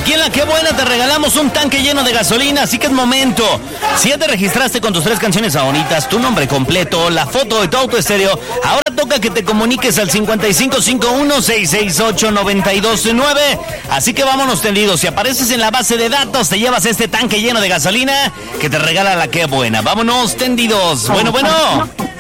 Aquí en La Qué Buena te regalamos un tanque lleno de gasolina, así que es momento. Si ya te registraste con tus 3 canciones favoritas, tu nombre completo, la foto de tu auto estéreo, ahora toca que te comuniques al 5551-668-9209. Así que vámonos tendidos. Si apareces en la base de datos, te llevas este tanque lleno de gasolina que te regala La Qué Buena. Vámonos tendidos. Bueno.